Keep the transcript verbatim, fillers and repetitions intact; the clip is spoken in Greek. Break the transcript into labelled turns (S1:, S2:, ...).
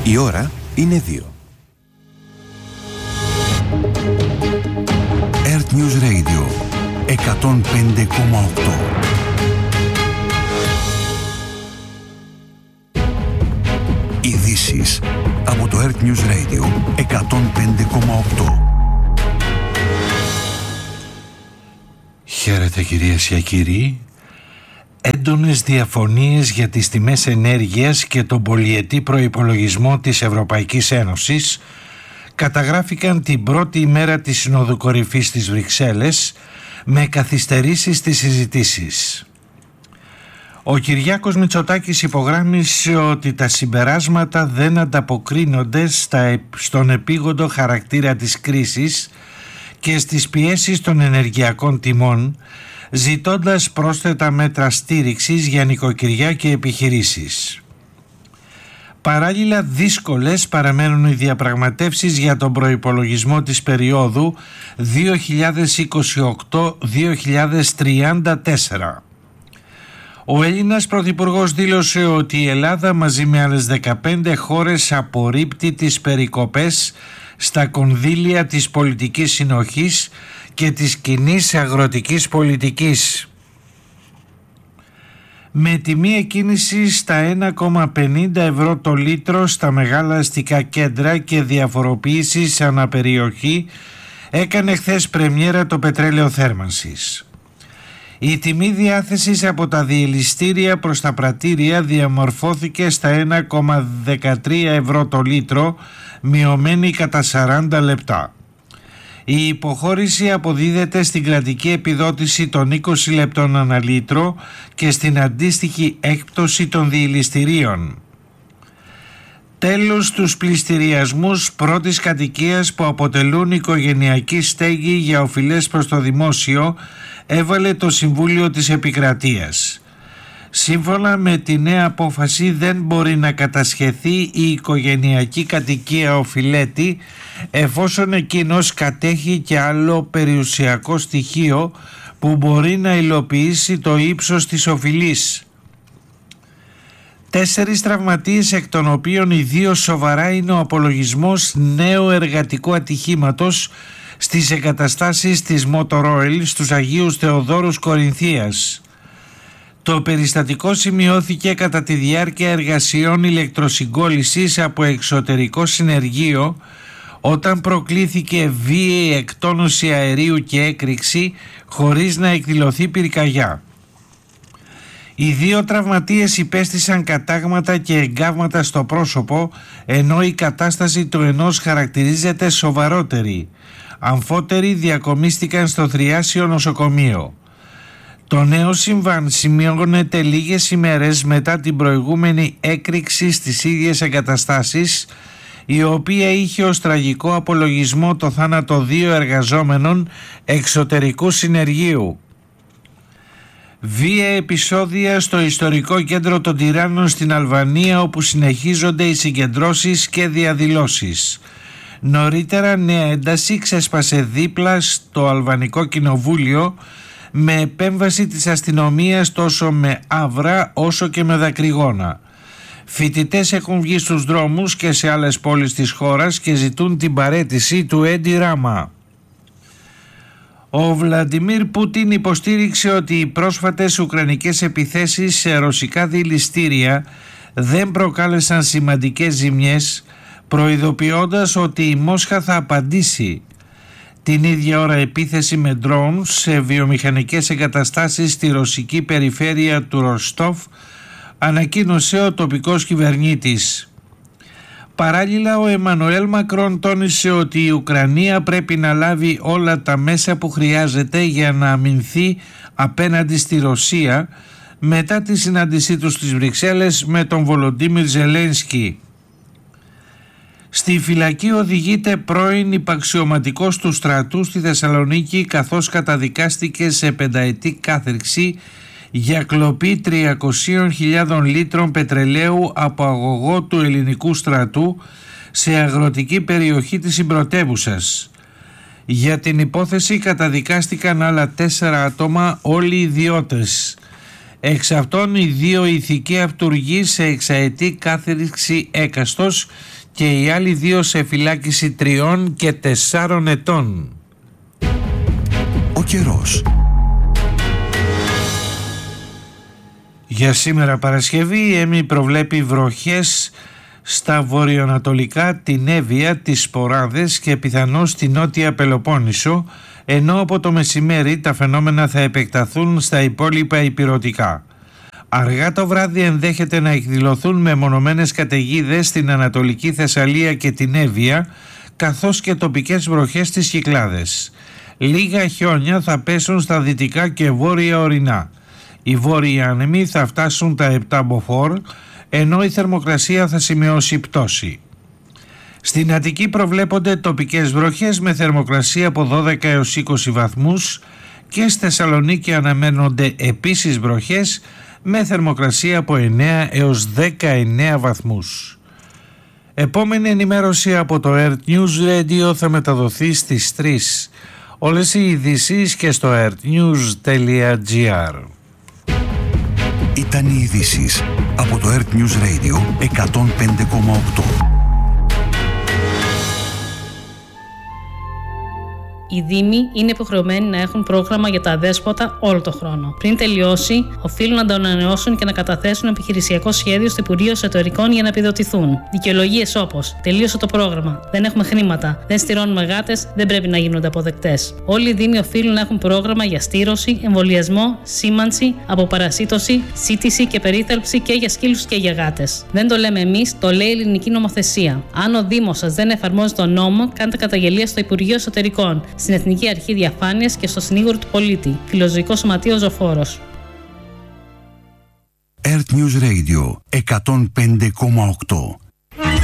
S1: Η ώρα είναι δύο. Earth News Radio εκατόν πέντε κόμμα οκτώ. Ειδήσεις από το Earth News Radio εκατόν πέντε κόμμα οκτώ.
S2: Χαίρετε κυρίες και κύριοι. Έντονες διαφωνίες για τις τιμές ενέργειας και τον πολυετή προϋπολογισμό της Ευρωπαϊκής Ένωσης καταγράφηκαν την πρώτη ημέρα της Συνόδου Κορυφής στις Βρυξέλλες με καθυστερήσεις στις συζητήσεις. Ο Κυριάκος Μητσοτάκης υπογράμμισε ότι τα συμπεράσματα δεν ανταποκρίνονται στα, στον επίγοντο χαρακτήρα της κρίσης και στις πιέσεις των ενεργειακών τιμών, ζητώντας πρόσθετα μέτρα στήριξης για νοικοκυριά και επιχειρήσεις. Παράλληλα, δύσκολες παραμένουν οι διαπραγματεύσεις για τον προϋπολογισμό της περίοδου δύο χιλιάδες είκοσι οκτώ δύο χιλιάδες τριάντα τέσσερα. Ο Έλληνας Πρωθυπουργός δήλωσε ότι η Ελλάδα μαζί με άλλες δεκαπέντε χώρες απορρίπτει τις περικοπές στα κονδύλια της πολιτικής συνοχής και της κοινής αγροτικής πολιτικής. Με τιμή εκκίνηση στα ένα κόμμα πενήντα ευρώ το λίτρο στα μεγάλα αστικά κέντρα και διαφοροποίησης αναπεριοχή, έκανε χθες πρεμιέρα το πετρέλαιο θέρμανσης. Η τιμή διάθεσης από τα διελιστήρια προς τα πρατήρια διαμορφώθηκε στα ένα κόμμα δεκατρία ευρώ το λίτρο, μειωμένη κατά σαράντα λεπτά. Η υποχώρηση αποδίδεται στην κρατική επιδότηση των είκοσι λεπτών ανά λίτρο και στην αντίστοιχη έκπτωση των διελιστηρίων. Τέλος στους πληστηριασμούς πρώτης κατοικίας που αποτελούν οικογενειακή στέγη για οφειλές προς το δημόσιο, έβαλε το Συμβούλιο της Επικρατείας. Σύμφωνα με τη νέα απόφαση δεν μπορεί να κατασχεθεί η οικογενειακή κατοικία οφειλέτη εφόσον εκείνος κατέχει και άλλο περιουσιακό στοιχείο που μπορεί να υλοποιήσει το ύψος της οφειλής. Τέσσερις τραυματίες, εκ των οποίων οι δύο σοβαρά, είναι ο απολογισμός νέου εργατικού ατυχήματος στις εγκαταστάσεις της Motor Oil στους Αγίους Θεοδόρους Κορινθίας. Το περιστατικό σημειώθηκε κατά τη διάρκεια εργασιών ηλεκτροσυγκόλλησης από εξωτερικό συνεργείο, όταν προκλήθηκε βίαιη εκτόνωση αερίου και έκρηξη χωρίς να εκδηλωθεί πυρκαγιά. Οι δύο τραυματίες υπέστησαν κατάγματα και εγκάβματα στο πρόσωπο, ενώ η κατάσταση του ενός χαρακτηρίζεται σοβαρότερη. Αμφότεροι διακομίστηκαν στο Θριάσιο νοσοκομείο. Το νέο συμβάν σημειώνεται λίγες ημέρες μετά την προηγούμενη έκρηξη στις ίδιες εγκαταστάσεις, η οποία είχε ως τραγικό απολογισμό το θάνατο δύο εργαζόμενων εξωτερικού συνεργείου. Βία επεισόδια στο ιστορικό κέντρο των Τυράννων στην Αλβανία, όπου συνεχίζονται οι συγκεντρώσεις και διαδηλώσεις. Νωρίτερα νέα ένταση ξέσπασε δίπλα στο Αλβανικό Κοινοβούλιο, με επέμβαση της αστυνομίας τόσο με άβρα όσο και με δακρυγόνα. Φοιτητές έχουν βγει στους δρόμους και σε άλλες πόλεις της χώρας και ζητούν την παραίτηση του Έντι Ράμα. Ο Βλαντιμίρ Πούτιν υποστήριξε ότι οι πρόσφατες ουκρανικές επιθέσεις σε ρωσικά διελιστήρια δεν προκάλεσαν σημαντικές ζημιές, προειδοποιώντας ότι η Μόσχα θα απαντήσει. Την ίδια ώρα επίθεση με ντρόουν σε βιομηχανικές εγκαταστάσεις στη ρωσική περιφέρεια του Ροστόφ ανακοίνωσε ο τοπικός κυβερνήτης. Παράλληλα, ο Εμμανουέλ Μακρόν τόνισε ότι η Ουκρανία πρέπει να λάβει όλα τα μέσα που χρειάζεται για να αμυνθεί απέναντι στη Ρωσία, μετά τη συνάντησή του στις Βρυξέλλες με τον Βολοντίμιρ Ζελένσκι. Στη φυλακή οδηγείται πρώην υπαξιωματικός του στρατού στη Θεσσαλονίκη, καθώς καταδικάστηκε σε πενταετή κάθριξη για κλοπή τριακόσιες χιλιάδες λίτρων πετρελαίου από αγωγό του ελληνικού στρατού σε αγροτική περιοχή της συμπρωτεύουσας. Για την υπόθεση καταδικάστηκαν άλλα τέσσερα άτομα, όλοι ιδιώτες. Εξ αυτών οι δύο ηθικοί αυτουργοί σε εξαετή κάθριξη έκαστος και οι άλλοι δύο σε φυλάκιση τριών και τεσσάρων ετών.
S1: Ο καιρός.
S2: Για σήμερα Παρασκευή η ΕΜΗ προβλέπει βροχές στα βορειοανατολικά, την Εύβοια, τις Σποράδες και πιθανώς στη νότια Πελοπόννησο, ενώ από το μεσημέρι τα φαινόμενα θα επεκταθούν στα υπόλοιπα ηπειρωτικά. Αργά το βράδυ ενδέχεται να εκδηλωθούν μεμονωμένες καταιγίδες στην Ανατολική Θεσσαλία και την Εύβοια, καθώς και τοπικές βροχές στις Κυκλάδες. Λίγα χιόνια θα πέσουν στα δυτικά και βόρεια ορεινά. Οι βόρειοι άνεμοι θα φτάσουν τα επτά μποφόρ, ενώ η θερμοκρασία θα σημειώσει πτώση. Στην Αττική προβλέπονται τοπικές βροχές με θερμοκρασία από δώδεκα έως είκοσι βαθμούς και στη Θεσσαλονίκη αναμένονται επίσης βροχές με θερμοκρασία από εννέα έως δεκαεννέα βαθμούς. Επόμενη ενημέρωση από το Earth News Radio θα μεταδοθεί στις τρεις. Όλες οι ειδήσεις και στο earthnews τελεία gr.
S1: Ήταν οι ειδήσεις από το Earth News Radio εκατόν πέντε κόμμα οκτώ.
S3: Οι Δήμοι είναι υποχρεωμένοι να έχουν πρόγραμμα για τα αδέσποτα όλο το χρόνο. Πριν τελειώσει, οφείλουν να το ανανεώσουν και να καταθέσουν επιχειρησιακό σχέδιο στο Υπουργείο Εσωτερικών για να επιδοτηθούν. Δικαιολογίες όπως τελείωσε το πρόγραμμα, δεν έχουμε χρήματα, δεν στηρώνουμε γάτες, δεν πρέπει να γίνονται αποδεκτές. Όλοι οι Δήμοι οφείλουν να έχουν πρόγραμμα για στήρωση, εμβολιασμό, σήμανση, αποπαρασίτωση, σύτηση και περίθαλψη και για σκύλους και για γάτες. Δεν το λέμε εμείς, το λέει η ελληνική νομοθεσία. Αν ο Δήμος σας δεν εφαρμόζει τον νόμο, κάντε καταγγελία στο Υπουργείο Εσωτερικών, στην Εθνική Αρχή Διαφάνειας και στο Συνήγορο του Πολίτη. Φιλοζωικό Σωματείο Ζωφόρος.
S1: Earth News Radio εκατόν πέντε κόμμα οκτώ.